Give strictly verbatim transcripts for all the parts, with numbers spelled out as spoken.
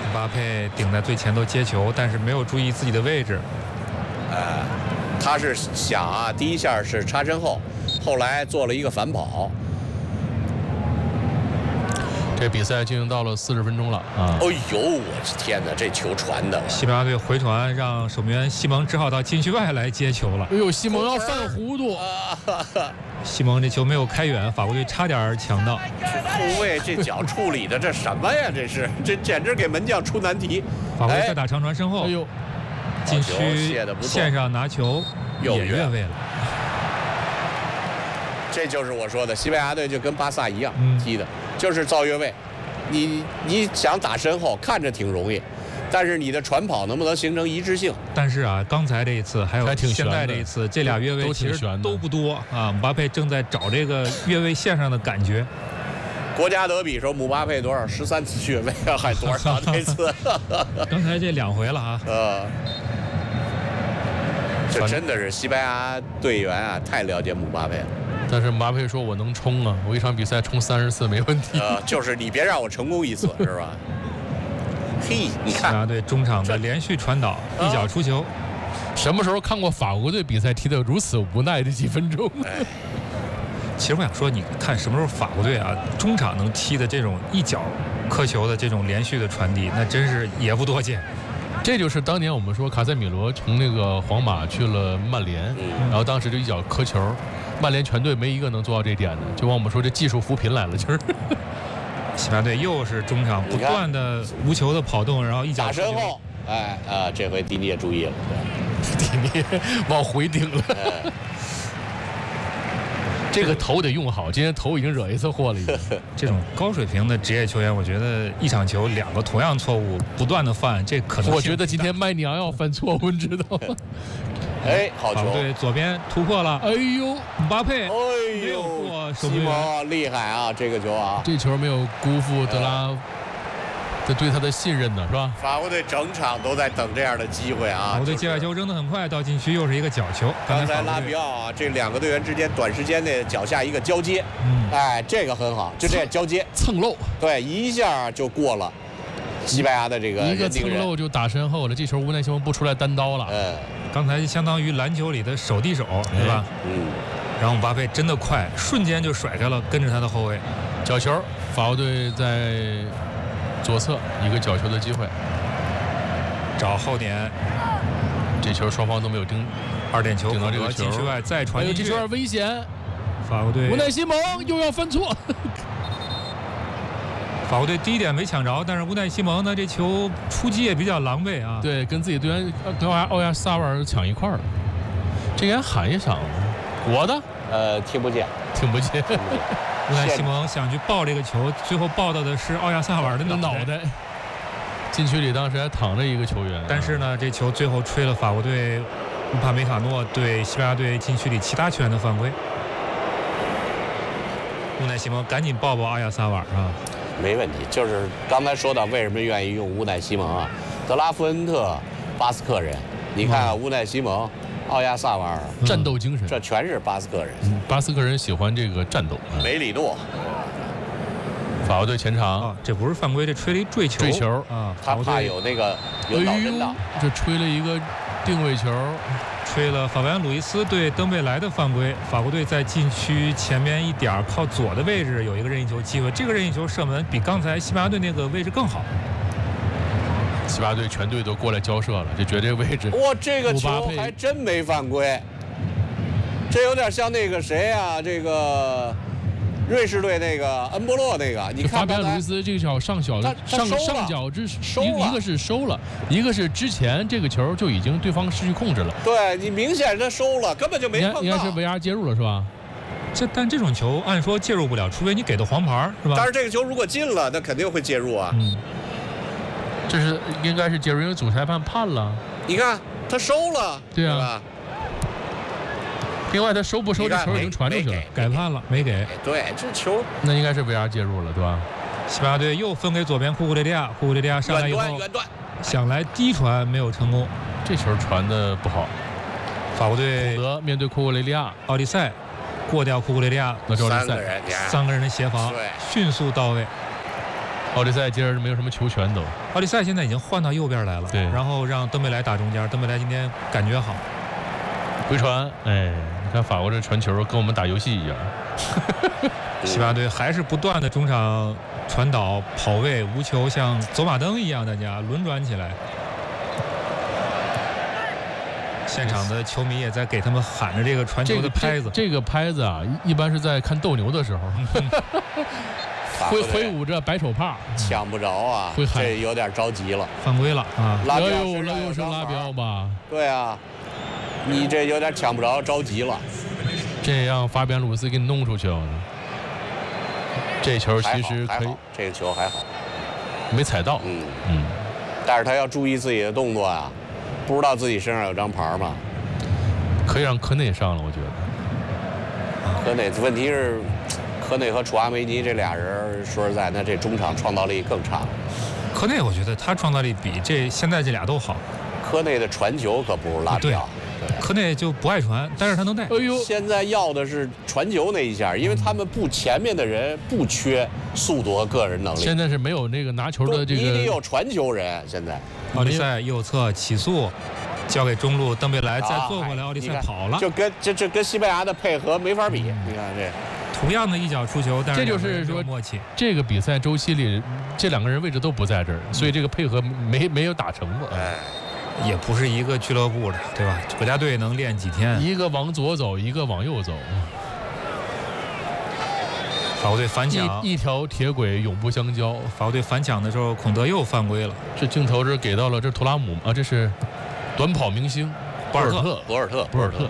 姆巴佩顶在最前头接球，但是没有注意自己的位置。 呃，他是想啊，第一下是插身后，后来做了一个反跑。 这比赛进行到了四十分钟了啊！ 哎呦，我的天哪，这球传的！ 西班牙队回传，让守门员西蒙只好到禁区外来接球了。 哎呦，西蒙要犯糊涂！ 西蒙这球没有开远，法国队差点抢到。 后卫这脚处理的这什么呀？这是这简直给门将出难题。 法国队再打长传身后， 哎呦， 禁区线上拿球也越位了。 这就是我说的，西班牙队就跟巴萨一样、 嗯、 踢的，就是造越位。你你想打身后，看着挺容易，但是你的传跑能不能形成一致性？ 但是啊，刚才这一次还有现在这一次，这俩越位其实都不多啊。姆巴佩正在找这个越位线上的感觉。 国家德比时候，姆巴佩多少十三次越位啊，还多少这次？ 刚才这两回了啊。 呃，这真的是西班牙队员啊，太了解姆巴佩了。 但是姆巴佩说：“我能冲啊，我一场比赛冲三十次没问题。” 呃，就是你别让我成功一次，是吧？嘿，你看， 西班牙队中场的连续传导，一脚出球。 什么时候看过法国队比赛踢得如此无奈的几分钟？ 哎， 其实我想说，你看什么时候法国队啊，中场能踢的这种一脚磕球的这种连续的传递，那真是也不多见。 这就是当年我们说卡塞米罗从那个皇马去了曼联， 嗯、 然后当时就一脚磕球。曼联全队没一个能做到这一点的，就往我们说这技术扶贫来了，就是。 西班牙队又是中场不断的无球的跑动，然后一脚打身后，哎啊，这回迪涅注意了， 迪涅往回顶了。 哎、 这个头得用好，今天头已经惹一次祸了已经。 这种高水平的职业球员，我觉得一场球两个同样错误不断的犯，这可能。 我觉得今天麦尼昂要犯错误，你知道吗？ 哎，好球！ 对，左边突破了。 哎呦， 姆巴佩， 哎呦， 过西蒙厉害啊！这个球啊， 这球没有辜负德拉这对他的信任呢，是吧？ 法国队整场都在等这样的机会啊！ 法国队界外球扔得很快，到禁区又是一个角球。 刚才拉比奥啊，这两个队员之间短时间内脚下一个交接，嗯，哎，这个很好，就这样交接蹭漏， 对，一下就过了西班牙的这个一个蹭漏就打身后了。这球乌奈西蒙不出来单刀了， 嗯。 刚才相当于篮球里的手递手，对吧？ 嗯。 然后姆巴佩真的快，瞬间就甩开了，跟着他的后卫。 角球，法国队在左侧一个角球的机会， 找后点。 这球双方都没有盯， 二点球顶到这个球禁区外，再传进去。 哎呦，这球有点危险。 法国队乌奈西蒙又要犯错。 法国队第一点没抢着，但是乌奈西蒙呢，这球出击也比较狼狈啊。 对，跟自己队员跟奥亚奥亚萨瓦尔抢一块儿了。这人喊一声，我的， 呃，听不见， 听不见。 乌奈西蒙想去抱这个球，最后抱到的是奥亚萨瓦尔的脑袋。 禁区里当时还躺着一个球员， 但是呢，这球最后吹了法国队乌帕梅卡诺对西班牙队禁区里其他球员的犯规。乌奈西蒙赶紧抱抱奥亚萨瓦尔啊。 没问题，就是刚才说到为什么愿意用乌奈西蒙啊？德拉夫恩特，巴斯克人，你看啊，乌奈西蒙、奥亚萨瓦尔， 战斗精神， 这全是巴斯克人。 嗯、巴斯克人喜欢这个战斗。 梅里诺， 法国队前场、 啊，这不是犯规，这吹了一坠球。 坠球啊，他怕有那个有脑震荡、 哎，这吹了一个定位球。 吹了法维安·鲁伊斯对登贝莱的犯规，法国队在禁区前面一点靠左的位置有一个任意球机会，这个任意球射门比刚才西班牙队那个位置更好。 西班牙队全队都过来交涉了，就觉得这个位置， 哇，这个球还真没犯规，这有点像那个谁啊，这个瑞士队那个恩波洛那个，你看法比安·鲁伊斯这个脚上小的上上脚之收一一个是收了，一个是之前这个球就已经对方失去控制了。 对你明显他收了，根本就没碰到。 应该是 V R 介入了是吧？ 这但这种球按说介入不了，除非你给的黄牌是吧？ 但是这个球如果进了，那肯定会介入啊。 嗯，这是应该是介入，因为主裁判判了。 你看他收了， 对啊。 对吧？ 另外，他收不收这球已经传出去了， 改判了，没给。 对，这球那应该是 V R 介入了，对吧？ 西班牙队又分给左边库库雷利亚，库库雷利亚上来以后，想来低传没有成功， 这球传的不好。 法国队普德面对库库雷利亚， 奥利塞过掉库库雷利亚， 那奥利塞三个人， 三个人的协防迅速到位。 奥利塞今儿没有什么球权都。 奥利塞现在已经换到右边来了， 对， 然后让登贝莱打中间。登贝莱今天感觉好， 回传，哎，你看法国这传球跟我们打游戏一样。 西班牙队还是不断的中场传导、跑位、无球，像走马灯一样，大家轮转起来。现场的球迷也在给他们喊着这个传球的拍子。 这个、这, 这个拍子啊，一般是在看斗牛的时候。挥挥舞着白手帕， 抢不着啊，这有点着急了， 犯规了啊！ 拉标是又是拉标吧？ 对啊，你这有点抢不着，着急了。 这样法比安·鲁斯给你弄出去了。这球其实可以， 这个球还好， 没踩到。 嗯嗯，但是他要注意自己的动作啊，不知道自己身上有张牌吗？ 可以让科内上了，我觉得。 科内，问题是。科内和楚阿梅尼这俩人，说实在，那这中场创造力更差。 科内，我觉得他创造力比这现在这俩都好。 科内的传球可不如拉比奥。 对，科内就不爱传，但是他能带。 哎呦，现在要的是传球那一下，因为他们不前面的人不缺速度和个人能力。 现在是没有那个拿球的这个。 你得有传球人。现在， 奥利塞右侧起速，交给中路登贝莱，再做回来，奥利塞跑了。 就跟这这跟西班牙的配合没法比。你看这。 同样的一脚出球，但是这就是说默契。 这个比赛周期里，这两个人位置都不在这儿，所以这个配合没没有打成过。 哎， 也不是一个俱乐部的，对吧？国家队能练几天？ 一个往左走，一个往右走。 法国队反抢， 一, 一条铁轨永不相交。 法国队反抢的时候，孔德又犯规了。 这镜头是给到了这图拉姆啊，这是短跑明星博尔特， 博尔特， 博尔特。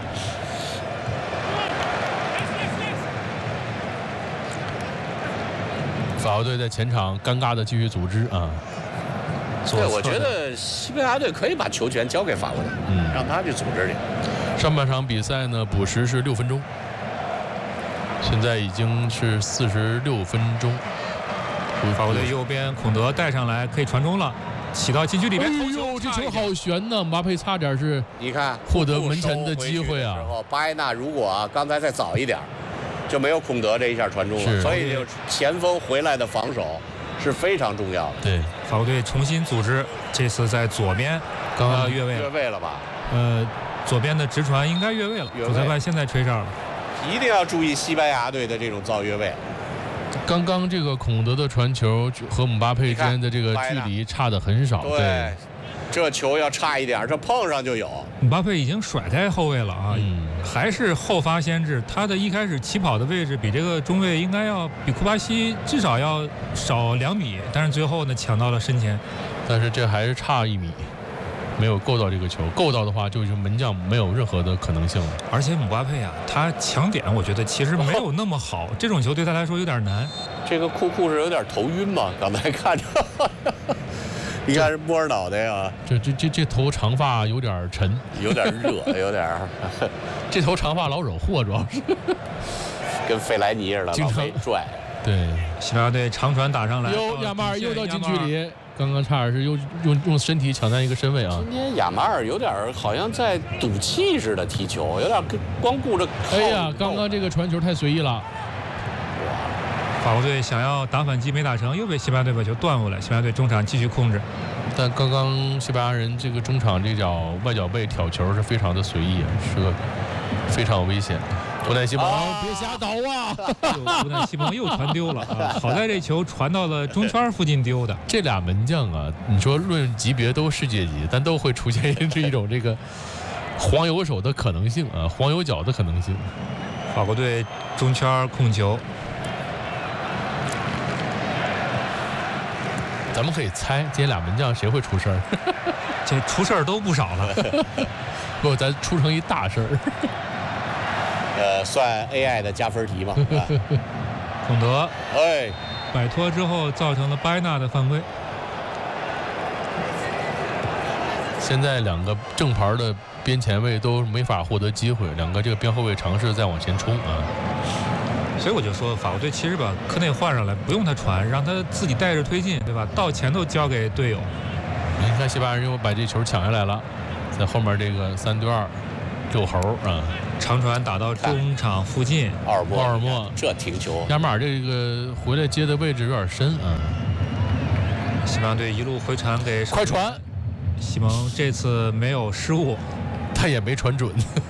法国队在前场尴尬的继续组织啊。 对，我觉得西班牙队可以把球权交给法国队，嗯，让他去组织去。 上半场比赛呢，补时是六分钟，现在已经是四十六分钟。 法国队右边孔德带上来，可以传中了，起到禁区里面。 哎呦，这球好悬呐！姆巴佩差点是， 你看获得门前的机会啊。 巴埃纳如果啊刚才再早一点，就没有孔德这一下传中了。所以就前锋回来的防守是非常重要的。 对， 法国队重新组织，这次在左边，刚刚越位了， 越位了吧？ 呃，左边的直传应该越位了，主裁判现在吹哨了。 一定要注意西班牙队的这种造越位。 刚刚这个孔德的传球和姆巴佩之间的这个距离差的很少。 对，对这球要差一点，这碰上就有。 姆巴佩已经甩开后卫了啊，嗯、还是后发先至。他的一开始起跑的位置比这个中卫应该要比库巴西至少要少两米，但是最后呢抢到了身前， 但是这还是差一米。没有够到这个球，够到的话就是门将没有任何的可能性了。 而且姆巴佩啊，他抢点我觉得其实没有那么好，这种球对他来说有点难。 这个库库是有点头晕嘛？刚才看着，你看是摸着脑袋呀。 这这这这头长发有点沉， 有点热，有点。 这头长发老惹祸，主要是跟费莱尼似的，老被拽。 对， 西班牙队长传打上来， 哟，亚马尔又到禁区里。刚刚差点是又用用身体抢占一个身位啊！ 今天亚马尔有点好像在赌气似的踢球，有点光顾着。 哎呀，刚刚这个传球太随意了。 法国队想要打反击没打成，又被西班牙队把球断过来。西班牙队中场继续控制， 但刚刚西班牙人这个中场这脚外脚背挑球是非常的随意，是个非常危险。乌奈西蒙， 啊、 别瞎倒啊！ 乌奈西蒙又传丢了啊！好在这球传到了中圈附近丢的。 这俩门将啊，你说论级别都世界级，但都会出现一种这个黄油手的可能性啊，黄油脚的可能性。 法国队中圈控球， 咱们可以猜这俩门将谁会出事儿？ 这出事儿都不少了。 不，咱出成一大事儿。 呃，算 A I 的加分题嘛？ 孔德， 哎， 摆脱之后造成了巴埃纳的犯规。 现在两个正牌的边前卫都没法获得机会，两个这个边后卫尝试再往前冲啊。 所以我就说，法国队其实把科内换上来，不用他传，让他自己带着推进，对吧？到前头交给队友。 你看西班牙人又把这球抢下来了，在后面这个三对二。遛猴啊！ 长传打到中场附近， 奥尔莫， 奥尔莫这停球。 亚马尔这个回来接的位置有点深啊。 西班牙队一路回传给快传， 西蒙这次没有失误， 他也没传准。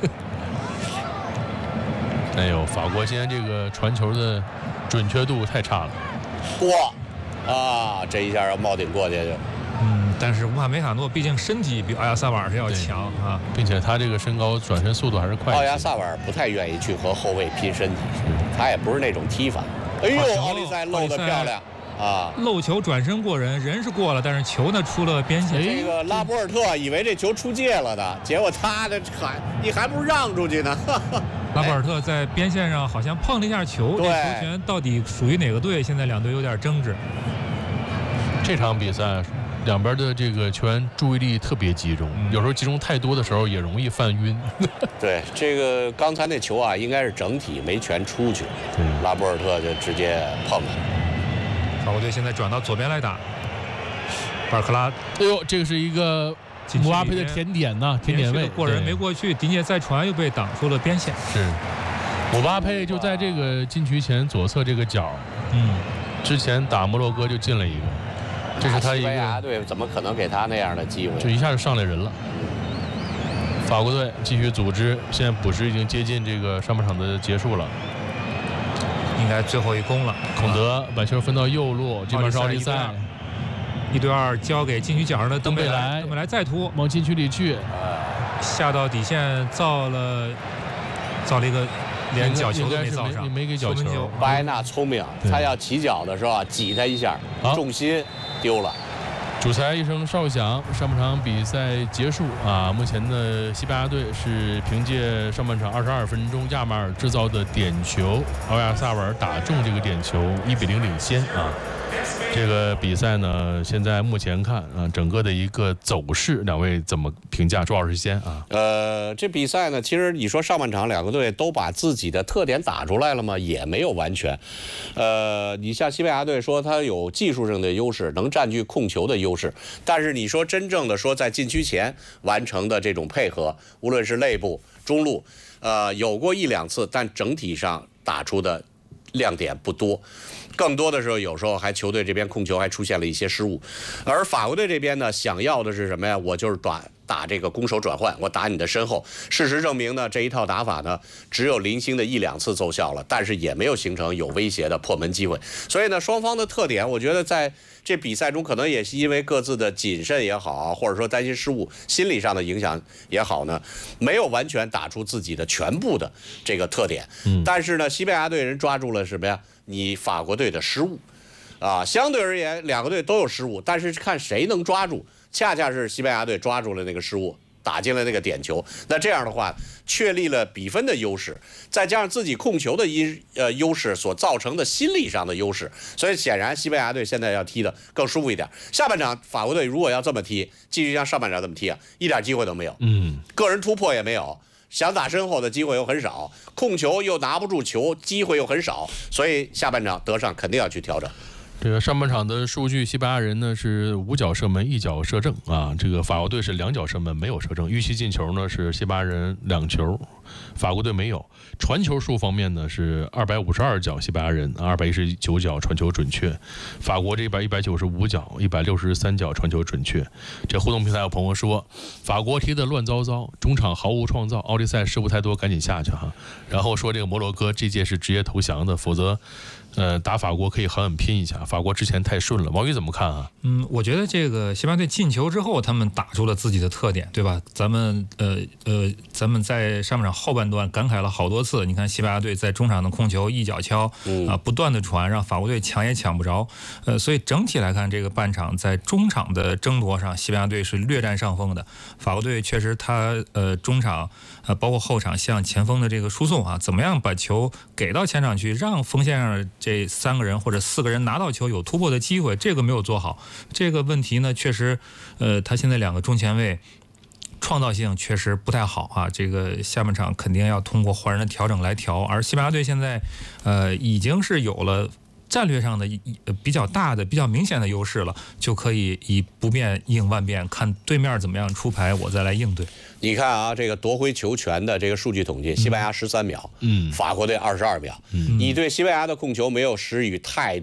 哎呦，法国现在这个传球的准确度太差了。 哇，啊，这一下要帽顶过去就。 嗯，但是乌帕梅卡诺毕竟身体比奥亚萨瓦尔是要强啊， 并且他这个身高转身速度还是快。 奥亚萨瓦尔不太愿意去和后卫拼身体，他也不是那种踢法。哎呦，奥利塞漏得漂亮啊！ 漏球转身过人，人是过了，但是球呢出了边线。 这个拉波尔特以为这球出界了的，结果他这还你还不如让出去呢。 拉波尔特在边线上好像碰了一下球，这球权到底属于哪个队？现在两队有点争执。 这场比赛两边的这个球员注意力特别集中，有时候集中太多的时候也容易犯晕。 对，这个刚才那球啊，应该是整体没全出去，拉波尔特就直接碰了。 法国队现在转到左边来打，巴尔克拉， 哎呦，这个是一个姆巴佩的甜点呐，甜点位过人没过去，迪涅再传又被挡出了边线。 是，姆巴佩就在这个禁区前左侧这个角，嗯，之前打摩洛哥就进了一个。这是他一个，西班牙队怎么可能给他那样的机会？ 就一下就上来人了。法国队继续组织，现在补时已经接近这个上半场的结束了， 应该最后一攻了。 孔德把球分到右路，这边是奥利塞， 一对二交给禁区角上的登贝莱，登贝莱再突往禁区里去， 下到底线造了造了一个。连角球都没造上， 没给角球。 巴埃纳聪明，他要起脚的时候挤他一下，重心丢了。 主裁一声哨响，上半场比赛结束啊！目前呢，西班牙队是凭借上半场二十二分钟亚马尔制造的点球，奥亚萨瓦尔打中这个点球，一比零领先啊！这个比赛呢，现在目前看啊，整个的一个走势，两位怎么评价？朱老师先啊。 呃，这比赛呢，其实你说上半场两个队都把自己的特点打出来了吗？也没有完全。呃，你像西班牙队说他有技术上的优势，能占据控球的优势，但是你说真正的说在禁区前完成的这种配合，无论是内部、中路，呃，有过一两次，但整体上打出的亮点不多。更多的时候，有时候还球队这边控球还出现了一些失误，而法国队这边呢，想要的是什么呀？我就是打打这个攻守转换，我打你的身后。事实证明呢，这一套打法呢，只有零星的一两次奏效了，但是也没有形成有威胁的破门机会。所以呢，双方的特点，我觉得在这比赛中，可能也是因为各自的谨慎也好，或者说担心失误，心理上的影响也好呢，没有完全打出自己的全部的这个特点。嗯，但是呢，西班牙队人抓住了什么呀？你法国队的失误，啊，相对而言两个队都有失误，但是看谁能抓住，恰恰是西班牙队抓住了那个失误，打进了那个点球。那这样的话，确立了比分的优势，再加上自己控球的一呃优势所造成的心理上的优势，所以显然西班牙队现在要踢的更舒服一点。下半场法国队如果要这么踢，继续像上半场这么踢啊，一点机会都没有，嗯，个人突破也没有。想打身后的机会又很少，控球又拿不住球，机会又很少，所以下半场德尚肯定要去调整。 这个上半场的数据，西班牙人呢是五脚射门，一脚射正啊。这个法国队是两脚射门，没有射正。预期进球呢是西班牙人两球，法国队没有。传球数方面呢是二百五十二脚，西班牙人二百一十九脚传球准确，法国这边一百九十五脚，一百六十三脚传球准确。这互动平台有朋友说，法国踢得乱糟糟，中场毫无创造，奥利塞失误太多，赶紧下去哈。然后说这个摩洛哥这届是直接投降的，否则。呃，打法国可以狠狠拼一下，法国之前太顺了。王宇怎么看啊？ 嗯，我觉得这个西班牙队进球之后，他们打出了自己的特点，对吧？咱们呃呃，咱们在上半场后半段感慨了好多次。你看西班牙队在中场的控球一脚敲啊，不断的传，让法国队抢也抢不着。呃，所以整体来看，这个半场在中场的争夺上，西班牙队是略占上风的。法国队确实他呃中场呃包括后场向前锋的这个输送啊，怎么样把球给到前场去，让锋线上这三个人或者四个人拿到球有突破的机会，这个没有做好。这个问题呢，确实，呃，他现在两个中前卫创造性确实不太好啊。这个下半场肯定要通过换人的调整来调，而西班牙队现在，呃，已经是有了战略上的比较大的、比较明显的优势了，就可以以不变应万变，看对面怎么样出牌，我再来应对。 你看啊，这个夺回球权的这个数据统计，西班牙十三秒，嗯，法国队二十二秒，嗯，你对西班牙的控球没有施予太